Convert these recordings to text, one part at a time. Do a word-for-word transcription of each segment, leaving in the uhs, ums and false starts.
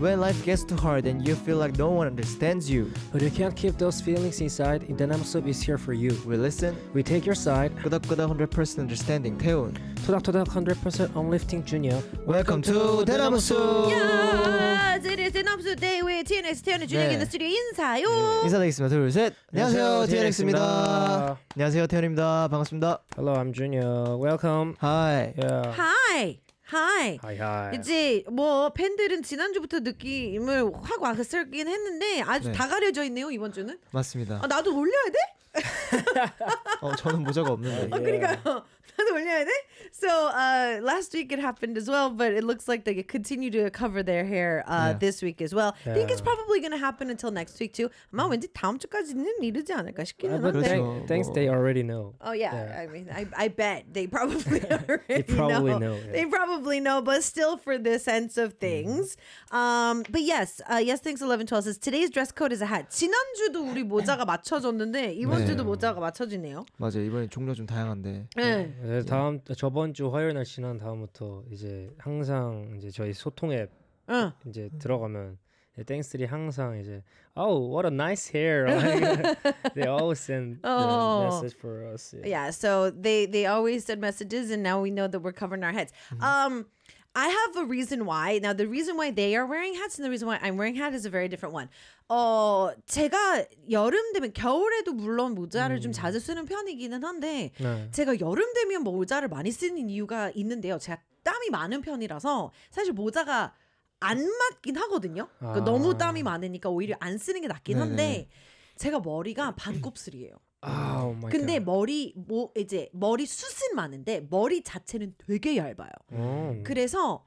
When life gets too hard and you feel like no one understands you, but you can't keep those feelings inside, 대나무숲 is here for you. we listen. We take your side. 끄덕끄덕 one hundred percent understanding 태훈. 토닥토닥 one hundred percent uplifting Junior. Welcome to 대나무숲. Yes, it is 대나무숲 Day with 티엔엑스 태훈의 준영이 네. in the studio. 인사요. 인사드리겠습니다. 둘, 셋. 안녕하세요, 티엔엑스입니다. 티엔엑스입니다. 안녕하세요, 태훈입니다. 반갑습니다. Hello, I'm Junior. Welcome. Hi. Yeah. Hi. Hi. Hi, hi. 이제 뭐 팬들은 지난주부터 느낌을 확 와서긴 했는데 아주 네. 다 가려져 있네요 이번 주는. 맞습니다. 아, 나도 올려야 돼? 어, 저는 모자가 없는데. 아, 그러니까요. 나도 올려야 돼? So uh, last week it happened as well, but it looks like they continue to cover their hair uh, Yeah. this week as well. I think it's Yeah. probably going to happen until next week too. 아마 왠지 다음 주까지는 이르지 않을까 싶기는 Uh, but 한데. 그렇죠. thank, thanks, 뭐. they already know. Oh yeah. Yeah. I mean, I I bet they probably already They probably know. know, yeah. They probably know, but still for the sense of things. Um, but yes, uh, yes, thanks. eleven twelve says today's dress code is a hat. 지난주도 우리 모자가 맞춰졌는데 이번 네. 주도 모자가 맞춰지네요. 맞아요. 이번에 종류가 좀 다양한데. 네. 네, 다음 저번 주 화요일 날 지난 다음부터 이제 항상 이제 저희 소통 앱 응. 이제 들어가면 땡스들이 항상 이제 Oh, what a nice hair. They always send the Oh. message for us. Yeah. Yeah, so they they always send messages, and now we know that we're covering our heads. Um, I have a reason why. Now, the reason why they are wearing hats and the reason why I'm wearing hat is a very different one. 어, 제가 여름 되면 겨울에도 물론 모자를 좀 자주 쓰는 편이기는 한데 네. 제가 여름 되면 모자를 많이 쓰는 이유가 있는데요. 제가 땀이 많은 편이라서 사실 모자가 안 맞긴 하거든요. 그러니까 아. 너무 땀이 많으니까 오히려 안 쓰는 게 낫긴 네네. 한데 제가 머리가 반곱슬이에요. Oh my 근데 God. 머리 뭐 이제 머리 숱은 많은데 머리 자체는 되게 얇아요. 음. 그래서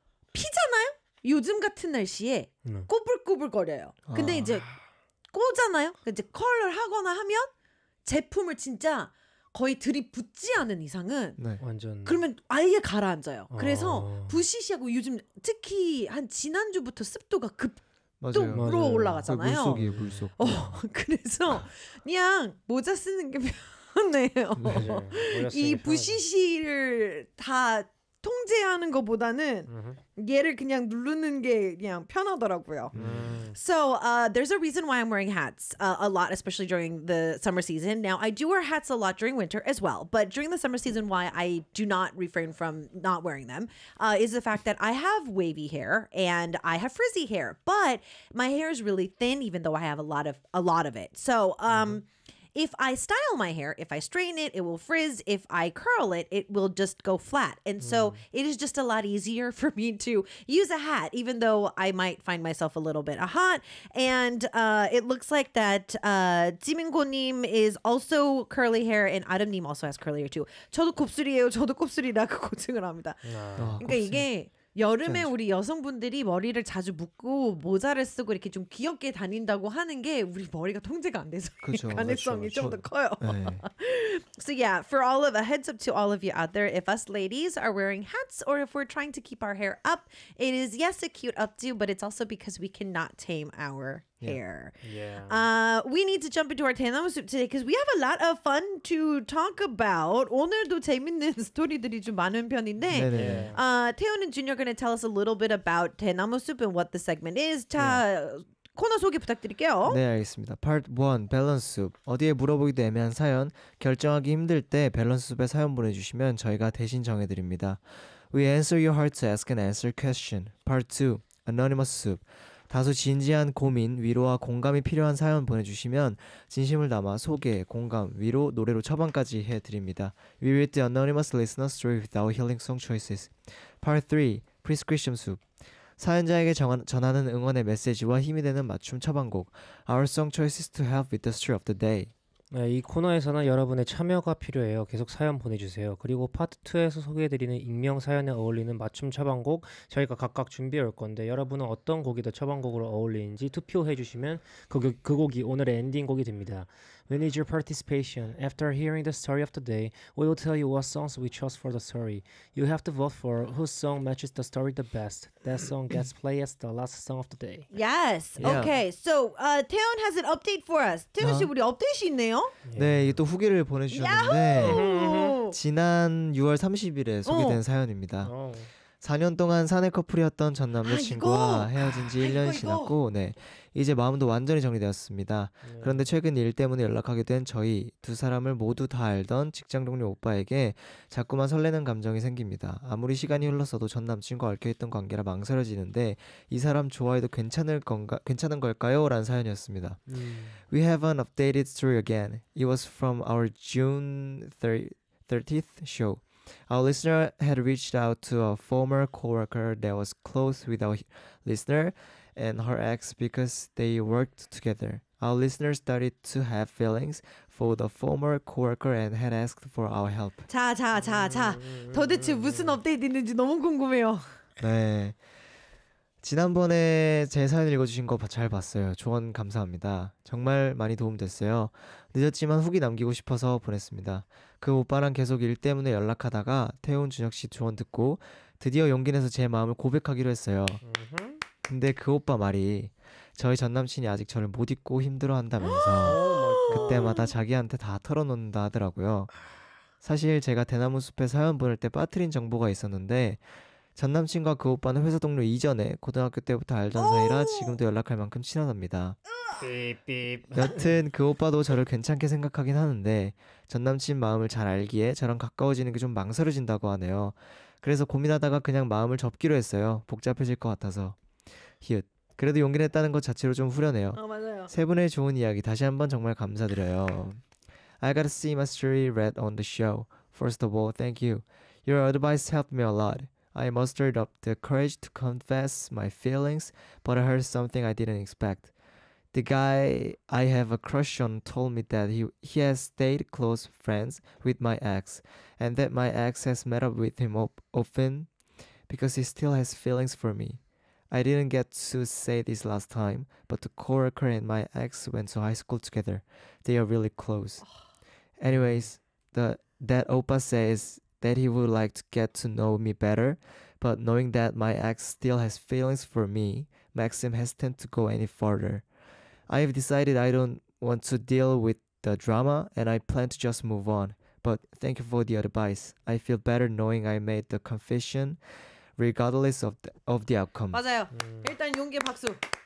피잖아요. 요즘 같은 날씨에 음. 꼬불꼬불거려요. 근데 아. 이제 꼬잖아요. 이제 컬러를 하거나 하면 제품을 진짜 거의 들이붓지 않은 이상은 네. 완전 그러면 아예 가라앉아요. 그래서 어. 부시시하고 요즘 특히 한 지난주부터 습도가 맞아요. 맞아요. 급도로 올라가잖아요. 물속이에요, 물속. 어, 그래서 그냥 모자 쓰는 게 편해요. 맞아요. 모자 쓰는 이 게 부시시를 다 통제하는 것보다는 편하죠. 얘를 그냥 누르는 게 그냥 편하더라고요. 음. So uh, there's a reason why I'm wearing hats uh, a lot, especially during the summer season. Now, I do wear hats a lot during winter as well, but during the summer season, why I do not refrain from not wearing them uh, is the fact that I have wavy hair and I have frizzy hair, but my hair is really thin, even though I have a lot of a lot of it. So, um. If I style my hair, if I straighten it, it will frizz. If I curl it, it will just go flat. And so it is just a lot easier for me to use a hat, even though I might find myself a little bit hot. And uh, it looks like that uh, 지민고님 is also curly hair, and 아름님 also has curly hair too. 저도 곱슬이에요. 저도 곱슬이라고 고증을 합니다. 아, 그러니까 이게 여름에 우리 여성분들이 머리를 자주 묶고 모자를 쓰고 이렇게 좀 귀엽게 다닌다고 하는 게 우리 머리가 통제가 안 돼서 그쵸, 가능성이 그쵸, 좀 더 그쵸. 커요. 네. So yeah, for all of a heads up to all of you out there, if us ladies are wearing hats or if we're trying to keep our hair up, it is yes a cute updo, but it's also because we cannot tame our hair. Yeah. Uh, we need to jump into our 대나무 soup today because we have a lot of fun to talk about. 오늘도 재밌는 스토리들이 좀 많은 편인데 네네. uh, 태훈 and Junior are going to tell us a little bit about 대나무 soup and what the segment is. 자, 코너 소개 부탁드릴게요. 네, 알겠습니다. Part one, 밸런스 숲. 어디에 물어보기도 애매한 사연, 결정하기 힘들 때 밸런스 숲에 사연 보내주시면 저희가 대신 정해드립니다. We answer your heart to ask and answer question. Part two, anonymous soup. 다소 진지한 고민, 위로와 공감이 필요한 사연 보내주시면 진심을 담아 소개, 공감, 위로, 노래로 처방까지 해드립니다. We read the anonymous listener story with our healing song choices. Part three, prescription soup. 사연자에게 정, 전하는 응원의 메시지와 힘이 되는 맞춤 처방곡. Our song choices to help with the story of the day. 네, 이 코너에서는 여러분의 참여가 필요해요. 계속 사연 보내주세요. 그리고 파트 투에서 소개해드리는 익명 사연에 어울리는 맞춤 처방곡 저희가 각각 준비해 올 건데 여러분은 어떤 곡이 더 처방곡으로 어울리는지 투표해주시면 그, 그 곡이 오늘의 엔딩 곡이 됩니다. We need your participation. After hearing the story of the day, we will tell you what songs we chose for the story. You have to vote for whose song matches the story the best. That song gets played as the last song of the day. Yes. Yeah. Okay. So uh, 태훈 has an update for us. 태훈 씨 어. 우리 업데이트 있네요. 네, 이게 또 후기를 보내주셨는데 야호! 지난 유월 삼십일에 소개된 어. 사연입니다. Oh. 사 년 동안 사내 커플이었던 전 남자친구와 아, 헤어진 지 아, 일 년이 이거, 이거. 지났고 네. 이제 마음도 완전히 정리되었습니다. 네. 그런데 최근 일 때문에 연락하게 된 저희 두 사람을 모두 다 알던 직장 동료 오빠에게 자꾸만 설레는 감정이 생깁니다. 아무리 시간이 흘렀어도 전 남친과 얽혀있던 관계라 망설여지는데 이 사람 좋아해도 괜찮을 건가 괜찮은 걸까요? 라는 사연이었습니다. 음. We have an updated story again. It was from our June thirtieth show. Our listener had reached out to a former coworker that was close with our listener and her ex because they worked together. Our listener started to have feelings for the former coworker and had asked for our help. 자, 자, 자, 자. 도대체 무슨 업데이트 있는지 너무 궁금해요. 네. 지난번에 제 사연 읽어주신 거 잘 봤어요. 조언 감사합니다. 정말 많이 도움됐어요. 늦었지만 후기 남기고 싶어서 보냈습니다. 그 오빠랑 계속 일 때문에 연락하다가 태훈 준혁 씨 조언 듣고 드디어 용기 내서 제 마음을 고백하기로 했어요. 음흠. 근데 그 오빠 말이 저희 전 남친이 아직 저를 못 잊고 힘들어한다면서 오 마이 갓. 그때마다 자기한테 다 털어놓는다 하더라고요. 사실 제가 대나무 숲에 사연 보낼 때 빠뜨린 정보가 있었는데 전 남친과 그 오빠는 회사 동료 이전에 고등학교 때부터 알던 사이라 지금도 연락할 만큼 친하답니다. 삐삐. 여튼 그 오빠도 저를 괜찮게 생각하긴 하는데 전 남친 마음을 잘 알기에 저랑 가까워지는 게 좀 망설여진다고 하네요. 그래서 고민하다가 그냥 마음을 접기로 했어요. 복잡해질 것 같아서. 히읗. 그래도 용기 냈다는 것 자체로 좀 후련해요. 어, 맞아요. 세 분의 좋은 이야기 다시 한번 정말 감사드려요. I gotta see my story read on the show. First of all, thank you. Your advice helped me a lot. I mustered up the courage to confess my feelings, but I heard something I didn't expect. The guy I have a crush on told me that he, he has stayed close friends with my ex, and that my ex has met up with him op- often because he still has feelings for me. I didn't get to say this last time, but the coworker and my ex went to high school together. They are really close. Anyways, the that oppa says that he would like to get to know me better, but knowing that my ex still has feelings for me makes him hesitant to go any further. I have decided I don't want to deal with the drama and I plan to just move on. But thank you for the advice. I feel better knowing I made the confession regardless of the, of the outcome. 맞아요. 음. 일단 용기 박수.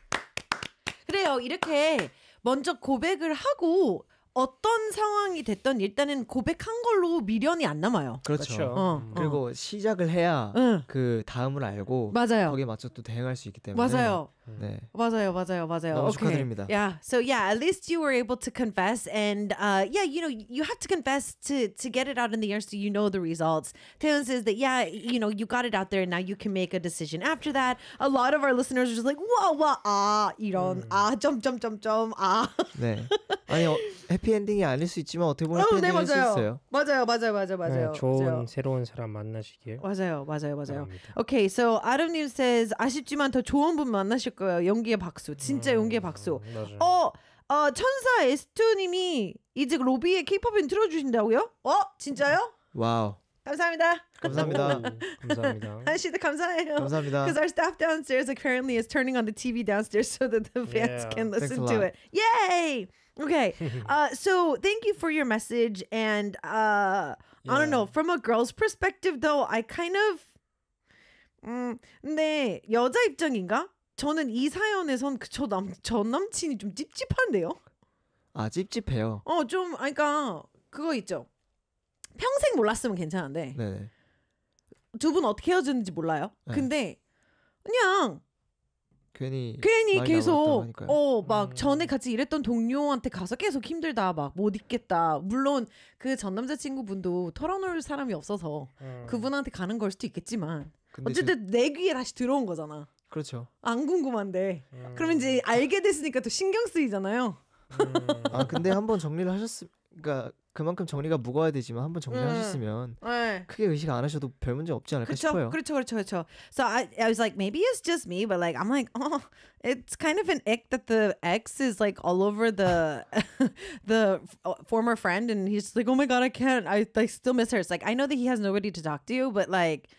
그래요. 이렇게 먼저 고백을 하고 어떤 상황이 됐던 일단은 고백한 걸로 미련이 안 남아요. 그렇죠. 그렇죠. 어, 음. 그리고 시작을 해야 응. 그 다음을 알고 맞아요. 거기에 맞춰 또 대응할 수 있기 때문에 맞아요. 네. 맞아요, 맞아요, 맞아요. 너무 okay. 축하드립니다. Yeah. So yeah, at least you were able to confess, and uh, yeah, you know, you have to confess to to get it out in the air, so you know the results. Taeyeon says that yeah, you know, you got it out there, and now you can make a decision. After that, a lot of our listeners are just like, wow, wow, ah, 이런 아, 점점점점 아. 네. 아니 어, 해피엔딩이 아닐 수 있지만 어떻게 보면 어, 네, 해피엔딩일 수 맞아요. 있어요. 맞아요, 맞아요, 맞아요, 맞아요. 네, 좋은 맞아요. 새로운 사람 만나시길 맞아요, 맞아요, 맞아요. 바랍니다. Okay, so Adam님 says 아쉽지만 더 좋은 분 만나실 거예요. 용기의 박수, 진짜 용기의 박수. 음, 맞아요. 어, 어 천사 에스투님이 이제 로비에 K-팝인 틀어주신다고요? 어, 진짜요? 와우. 감사합니다. 감사합니다. 음, 감사합니다. 아시도 감사해요. 감사합니다. Because our staff downstairs apparently is turning on the T V downstairs so that the fans Yeah. can Thanks listen a to lot. it. Yay! Okay, uh, so thank you for your message, and uh, I don't know. From a girl's perspective, though, I kind of, 음, 근데 여자 입장인가? 저는 이 사연에선 그저남전 남친이 좀 찝찝한데요. 아 찝찝해요. 어, 좀, 아니, 그러니까 그거 있죠. 평생 몰랐으면 괜찮은데 네네. 두 분 어떻게 헤어졌는지 몰라요. 네. 근데 그냥 괜히 괜히 많이 계속 나왔다고 하니까요. 어 막 음. 전에 같이 일했던 동료한테 가서 계속 힘들다 막 못 있겠다. 물론 그 전 남자친구분도 털어놓을 사람이 없어서 음. 그분한테 가는 걸 수도 있겠지만 근데 어쨌든 내 귀에 다시 들어온 거잖아. 저, 그렇죠. 안 궁금한데 음. 그러면 이제 알게 됐으니까 또 신경 쓰이잖아요. 음. 아 근데 한번 정리를 하셨으 그러니까 그만큼 정리가 무거워야 되지만 한번 정리하셨으면 네. 크게 의식 안 하셔도 별 문제 없지 않을까 그렇죠, 싶어요. 그렇죠, 그렇죠, 그렇죠. So I, I was like, maybe it's just me, but like, I'm like, oh, it's kind of an ick that the ex is like all over the, the f- former friend, and he's like, oh my god, I can't, I, I still miss her. It's like I know that he has nobody to talk to, but like,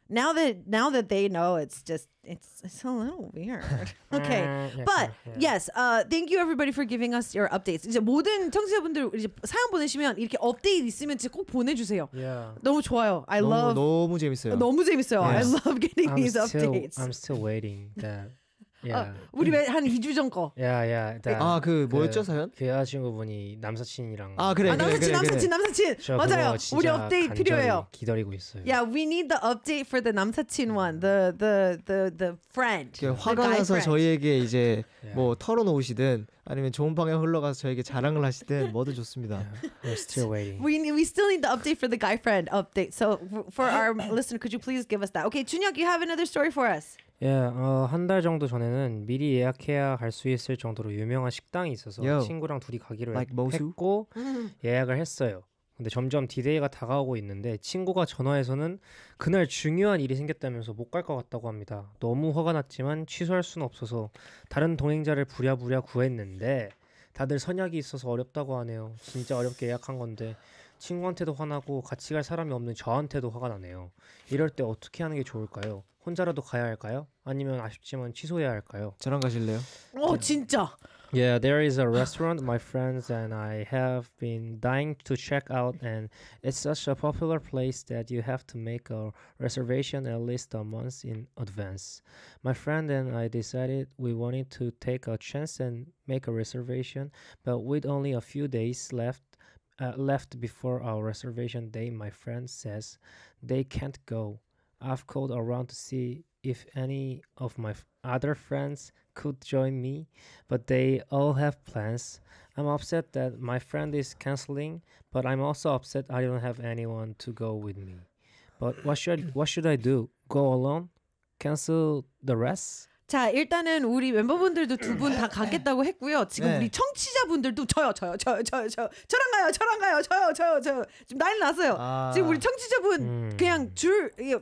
now that now that they know, it's just it's it's a little weird. Okay, 음, but 약간, yes, uh, thank you everybody for giving us your updates. 이제 모든 청취자분들 이제 사연 보내시면 이렇게 업데이트 있으면 진짜 꼭 보내주세요. yeah. 너무 좋아요. I 너무 love 너무 재밌어요. 너무 재밌어요. I Yes. love getting I'm these still updates. I'm still waiting. That 어, yeah. 우리 한 이 주 전 거. yeah, yeah. That, 아, 그 뭐였죠, 사연? 그 여자친구분이 남사친이랑 아, 그래, 아, 그래, 남사친, 그래, 남사친, 그래. 남사친. 저 맞아요. 그거 진짜 우리 업데이트 간절히 필요해요. 기다리고 있어요. Yeah, we need the update for the 남사친 one, the the the the friend. 이렇게 the 화가 guy 나서 friend. 저희에게 이제 Yeah. 뭐 털어놓으시든 아니면 좋은 방향 흘러가서 저에게 자랑을 하시든 뭐든 좋습니다. We're still waiting. We need, we still need the update for the guy friend update. So f- for our listener, could you please give us that? Okay, 준혁, you have another story for us. 예, 어, 한 달 정도 전에는 미리 예약해야 갈 수 있을 정도로 유명한 식당이 있어서 Yo. 친구랑 둘이 가기로 Like 모수? 했고 예약을 했어요. 근데 점점 디데이가 다가오고 있는데 친구가 전화해서는 그날 중요한 일이 생겼다면서 못 갈 것 같다고 합니다. 너무 화가 났지만 취소할 수는 없어서 다른 동행자를 부랴부랴 구했는데 다들 선약이 있어서 어렵다고 하네요. 진짜 어렵게 예약한 건데 친구한테도 화나고 같이 갈 사람이 없는 저한테도 화가 나네요. 이럴 때 어떻게 하는 게 좋을까요? 혼자라도 가야 할까요? 아니면 아쉽지만 취소해야 할까요? 저랑 가실래요? 어, 진짜. Yeah, there is a restaurant my friends and I have been dying to check out, and it's such a popular place that you have to make a reservation at least a month in advance. My friend and I decided we wanted to take a chance and make a reservation, but with only a few days left uh, left before our reservation day, my friend says they can't go. I've called around to see if any of my f- other friends could join me, but they all have plans. I'm upset that my friend is canceling, but I'm also upset I don't have anyone to go with me. But what should what should I do? Go alone? Cancel the rest? 자, 일단은 우리 멤버분들도 두 분 다 가겠다고 했고요. 지금 네. 우리 청취자분들도 저요, 저요, 저요, 저요, 저요, 저랑 가요, 저랑 가요, 저요, 저요, 저요. 지금 난리 났어요. 아. 지금 우리 청취자분 음. 그냥 줄 이게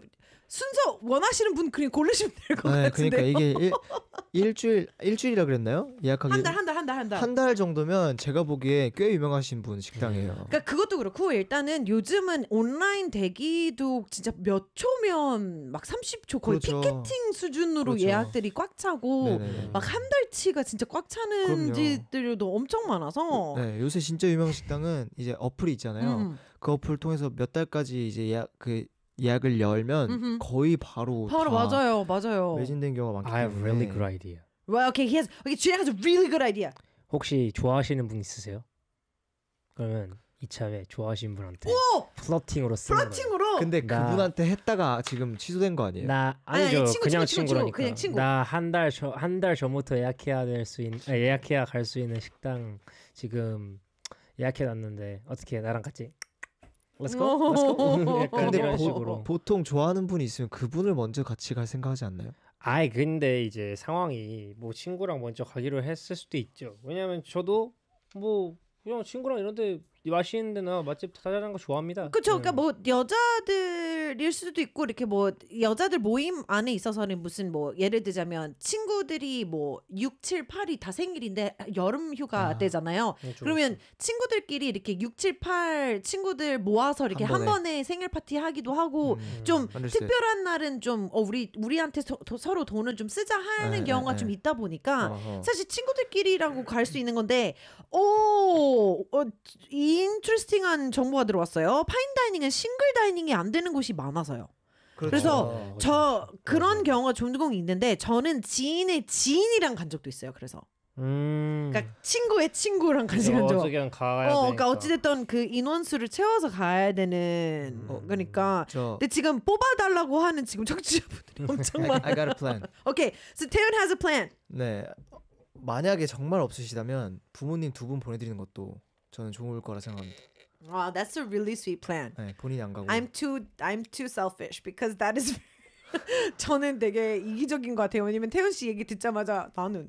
순서 원하시는 분 그냥 고르시면 될 것 네, 같은데. 그러니까 이게 일, 일주일 일주일이라 그랬나요? 예약하기 한 달, 한 달, 한 달, 한 달. 한 달 정도면 제가 보기에 꽤 유명하신 분 식당이에요. 그러니까 그것도 그렇고 일단은 요즘은 온라인 대기도 진짜 몇 초면 막 삼십 초 거의 그렇죠. 피켓팅 수준으로 그렇죠. 예약들이 꽉 차고 네네네. 막 한 달치가 진짜 꽉 차는 그럼요. 집들도 엄청 많아서 네, 요새 진짜 유명한 식당은 이제 어플이 있잖아요. 음. 그 어플 통해서 몇 달까지 이제 예약 그 예약을 열면 음흠. 거의 바로 바로 다 맞아요, 맞아요. 매진된 경우가 많기 I have 때문에. really good idea. Well, okay, he has. Okay, Julia has a really good idea. 혹시 좋아하시는 분 있으세요? 그러면 이참에 좋아하시는 분한테 오, 플러팅으로 쓰는 거예요. 플러팅으로. 근데 나- 그분한테 했다가 지금 취소된 거 아니에요? 나 아니, 아니죠. 아니, 친구, 그냥 친구, 친구, 친구라니까. 그냥 친구. 나 한 달 한 달 전부터 예약해야 될 수 있는 아, 예약해야 갈 수 있는 식당 지금 예약해 놨는데 어떻게 나랑 같이 Let's go. Let's go. 약간 근데 이런 보, 식으로. 보통 좋아하는 분이 있으면 그분을 먼저 같이 갈 생각하지 않나요? 아이 근데 이제 상황이 뭐 친구랑 먼저 가기로 했을 수도 있죠. 왜냐면 저도 뭐 그냥 친구랑 이런데 맛있는 데나 맛집 찾아가는 거 좋아합니다. 그렇죠. 음. 그러니까 뭐 여자들일 수도 있고 이렇게 뭐 여자들 모임 안에 있어서는 무슨 뭐 예를 들자면 친구들이 뭐 육, 칠, 팔이 다 생일인데 여름 휴가 아. 때잖아요. 그렇죠, 그러면 친구들끼리 이렇게 육, 칠, 팔 친구들 모아서 이렇게 한 한 번에, 번에. 생일 파티 하기도 하고 음, 좀 understood. 특별한 날은 좀 어, 우리 우리한테 서, 도- 서로 돈을 좀 쓰자 하는 네, 경우가 네, 좀 네. 있다 보니까 어허. 사실 친구들끼리라고 갈 수 있는 건데 오 어, 인트레스팅한 정보가 들어왔어요. 파인다이닝은 싱글 다이닝이 안 되는 곳이 많아서요. 그렇죠. 그래서 어, 저 그런 맞아요. 경우가 종종 있는데 저는 지인의 지인이랑 간 적도 있어요. 그래서 음. 그러니까 친구의 친구랑 간 그래서 시간 적. 어떻게든 가야 어, 되니까. 그러니까 어찌됐든 그 인원수를 채워서 가야 되는 어, 그러니까. 저 근데 지금 뽑아달라고 하는 지금 청취자분들이 엄청 많아. I got a plan. Okay, so 태연 has a plan. 네. 만약에 정말 없으시다면 부모님 두 분 보내드리는 것도 저는 좋을 거라 생각합니다. Wow, that's a really sweet plan. 네, 본인이 안 가고. I'm too I'm too selfish because that is 저는 되게 이기적인 것 같아요. 왜냐면 태연 씨 얘기 듣자마자 나는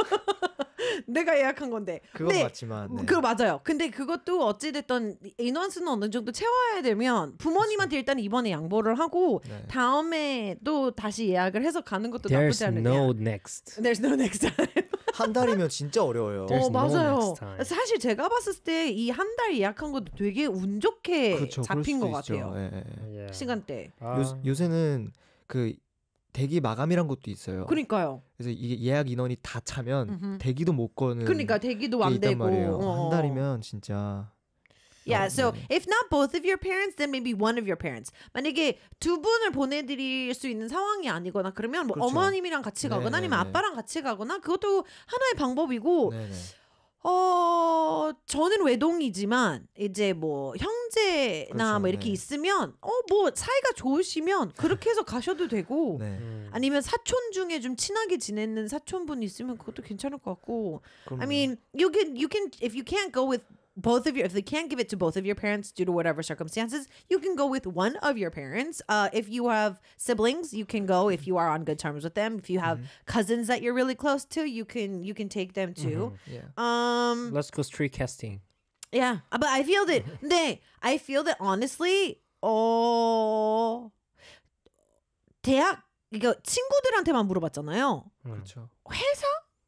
내가 예약한 건데. 그건 근데 맞지만. 네. 그거 맞아요. 근데 그것도 어찌 됐던 인원수는 어느 정도 채워야 되면 부모님한테 일단 이번에 양보를 하고 네. 다음에 또 다시 예약을 해서 가는 것도 There's 나쁘지 않은 no next. There's no next time. 한 달이면 진짜 어려워요. There's 어 no 맞아요. next time. 사실 제가 봤을 때 이 한 달 예약한 것도 되게 운 좋게 그렇죠. 잡힌 것 그럴 수도 있죠. 같아요. 예, 예. Yeah. 시간대. 아, 요, 요새는 그 대기 마감이란 것도 있어요. 그러니까요. 그래서 이게 예약 인원이 다 차면 음흠. 대기도 못 거는 그러니까 대기도 게 안 있단 되고. 말이에요. 어. 한 달이면 진짜 Yeah, 어, so 네. if not both of your parents, then maybe one of your parents. 만약에 두 분을 보내드릴 수 있는 상황이 아니거나 그러면 뭐 그렇죠. 어머님이랑 같이 가거나 네, 아니면 네, 네. 아빠랑 같이 가거나 그것도 하나의 방법이고 네네. 어 저는 외동이지만 이제 뭐 형제나 그렇죠, 뭐 이렇게 네. 있으면 어 뭐 사이가 좋으시면 그렇게 해서 가셔도 되고 네. 음. 아니면 사촌 중에 좀 친하게 지내는 사촌분 있으면 그것도 괜찮을 것 같고 I mean you can you can if you can't go with both of your if they can't give it to both of your parents due to whatever circumstances you can go with one of your parents uh, if you have siblings you can go if you are on good terms with them if you have cousins that you're really close to you can you can take them too yeah. um Let's go street casting. yeah but I feel that 근데 I feel that honestly 어 대학 이거 친구들한테만 물어봤잖아요 그렇죠. 회사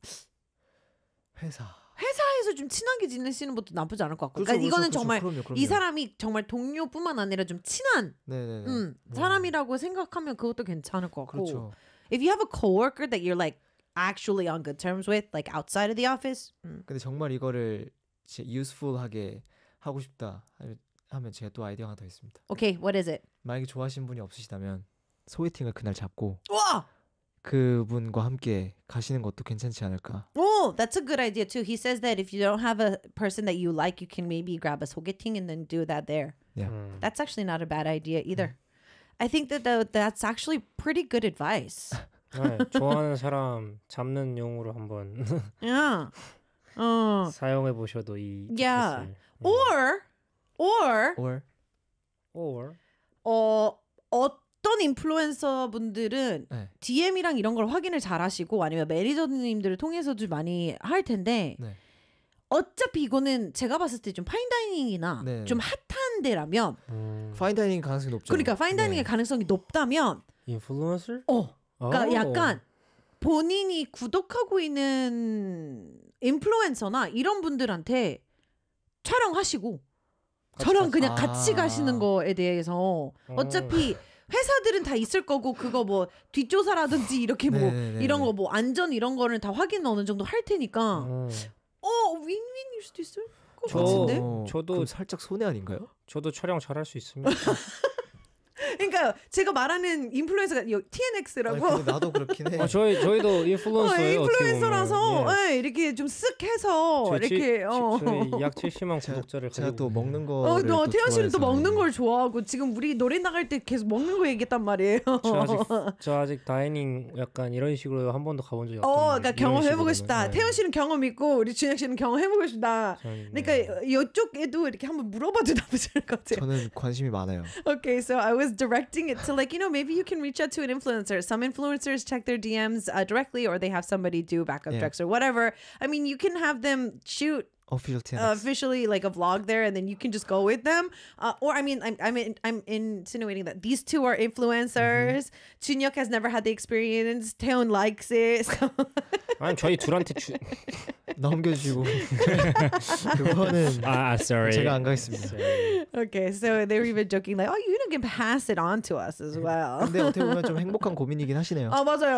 회사. 회사에서 좀 친하게 지내시는 것도 나쁘지 않을 것 같고 그렇죠, 그러니까 이거는 그렇죠, 정말 그럼요, 그럼요. 이 사람이 정말 동료뿐만 아니라 좀 친한 네네네. 음, 사람이라고 생각하면 그것도 괜찮을 것 같고 그렇죠. if you have a coworker that you're like actually on good terms with like outside of the office 음. 근데 정말 이거를 진짜 useful하게 하고 싶다 하면 제가 또 아이디어 하나 더 있습니다. okay what is it 만약에 좋아하시는 분이 없으시다면 소개팅을 그날 잡고 와 그분과 함께 가시는 것도 괜찮지 않을까. oh that's a good idea too he says that if you don't have a person that you like you can maybe grab a 소개팅 and then do that there Yeah. 음. that's actually not a bad idea either I think that the, that's actually pretty good advice 네, 좋아하는 사람 잡는 용으로 한번 yeah 어 사용해 보셔도 이 Yeah. 티켓을. or or Or or 어 어떤 인플루언서 분들은 네. 디엠이랑 이런 걸 확인을 잘 하시고 아니면 매니저님들을 통해서도 많이 할 텐데 네. 어차피 이거는 제가 봤을 때 좀 파인다이닝이나 네. 좀 핫한 데라면 음, 파인다이닝 가능성이 높죠. 그러니까 파인다이닝의 네. 가능성이 높다면 인플루언서? 어 그러니까 오. 약간 본인이 구독하고 있는 인플루언서나 이런 분들한테 촬영하시고 저랑 그냥 아. 같이 가시는 거에 대해서 어차피 회사들은 다 있을 거고 그거 뭐 뒷조사라든지 이렇게 뭐 네네네. 이런 거 뭐 안전 이런 거를 다 확인 어느 정도 할 테니까 음. 어 윈윈일 수도 있을 것 저- 같은데 어, 저도- 그럼 살짝 손해 아닌가요? 저도 촬영 잘할 수 있습니다. 그러니까 제가 말하는 인플루언서가 아니, 티엔엑스라고 근데 나도 그렇긴 해. 어, 저희 저희도 어, 인플루언서예요. 인플루언서라서 어떻게 예, 이렇게 좀 쓱 해서 보면. 예. 이렇게 저, 어. 저희 약 칠십만 제가- 구독자를 제가 가지고 또 있는데. 먹는 거. 어, 너 태연 씨는 또 먹는 걸 좋아하고 지금 우리 노래 나갈 때 계속 먹는 거 얘기했단 말이에요. 저 아직 저 아직 다이닝 약간 이런 식으로 한 번도 가본 적이 없거든요. 어, 그러니까 이런 경험해보고 식으로는. 싶다. 네. 태연 씨는 경험 있고 우리 준혁 씨는 경험해보고 싶다. 저는, 그러니까 네. 이쪽에도 이렇게 한번 물어봐도 나쁘지 않을 것 같아요. 저는 관심이 많아요. Okay, so I was directing it to like, you know, maybe you can reach out to an influencer. Some influencers check their D Ms uh, directly or they have somebody do backup Yeah. checks or whatever. I mean, you can have them shoot Official T N uh, X. officially like a vlog there and then you can just go with them. Uh, or I mean, I'm, I'm, in, I'm insinuating that these two are influencers. Junhyuk has never had the experience. Taeyeon likes it. So 아니 저희 둘한테 주... 넘겨주시고 그거는 아, 아 sorry. 제가 안 가겠습니다. Sorry. okay, so they were even joking like, oh, you can pass it on to us as well. 근데 어떻게 보면 좀 행복한 고민이긴 하시네요. 아 맞아요.